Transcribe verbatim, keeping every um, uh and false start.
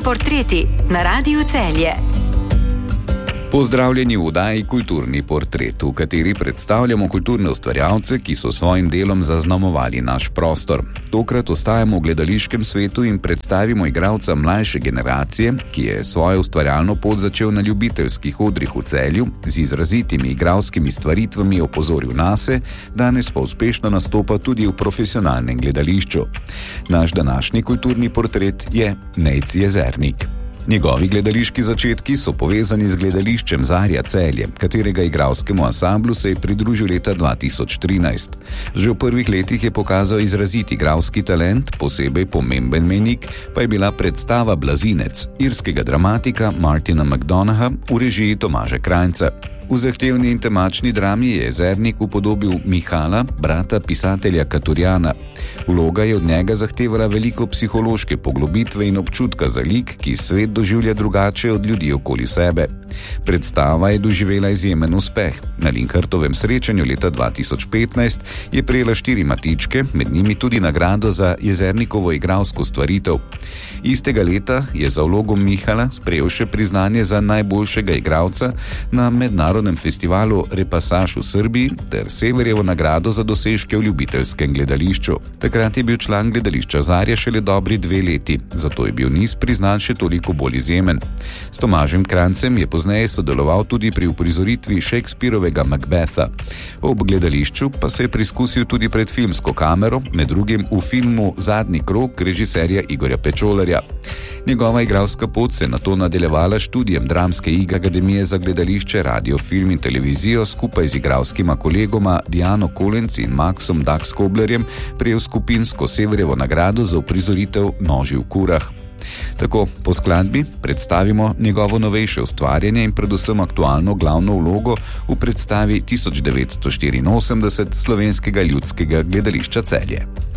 portreti na Radiu Celje. Pozdravljeni v oddaji Kulturni portret, v kateri predstavljamo kulturne ustvarjalce, ki so svojim delom zaznamovali naš prostor. Tokrat ostajamo v gledališkem svetu in predstavimo igralca mlajše generacije, ki je svojo ustvarjalno pot začel na ljubiteljskih odrih v Celju, z izrazitimi igralskimi stvaritvami opozoril nase, danes pa uspešno nastopa tudi v profesionalnem gledališču. Naš današnji kulturni portret je Nejc Jezernik. Njegovi gledališki začetki so povezani z gledališčem Zarja Celje, katerega igralskemu ansamblu se je pridružil leta dva tisoč trinajst. Že v prvih letih je pokazal izrazit igralski talent, posebej pomemben mejnik pa je bila predstava Blazinec irskega dramatika Martina McDonaugha v režiji Tomaža Krajnca. V zahtevni in temačni drami je Jezernik upodobil Mihala, brata pisatelja Katurjana. Vloga je od njega zahtevala veliko psihološke poglobitve in občutka za lik, ki svet doživlja drugače od ljudi okoli sebe. Predstava je doživela izjemen uspeh. Na Linhartovem srečanju leta dva tisoč petnajst je prejela štiri matičke, med njimi tudi nagrado za Jezernikovo igralsko stvaritev. Istega leta je za vlogo Mihala sprejel še priznanje za najboljšega igralca na mednarodnem festivalu Repasaž v Srbiji ter Severjevo nagrado za dosežke v ljubiteljskem gledališču. Takrat je bil član gledališča Zarja šele dobri dve leti, zato je bil niz priznan še toliko bolj izjemen. S Tomažem Krajncem je pozneje sodeloval tudi pri uprizoritvi Shakespearovega Macbetha. Ob gledališču pa se je preizkusil tudi pred filmsko kamero, med drugim v filmu Zadnji krog režiserja Igorja Pečolarja. Njegova igralska pot se je nato nadaljevala študijem Dramske akademije za gledališče, radio, film in televizijo, skupaj z igralskima kolegoma Diano Kolenc in Maxom Dax-Koblerjem prejel skupinsko Severjevo nagrado za uprizoritev Noži v kurah. Tako po skladbi predstavimo njegovo novejše ustvarjanje in predvsem aktualno glavno vlogo v predstavi tisoč devetsto štiriinosemdeset Slovenskega ljudskega gledališča Celje.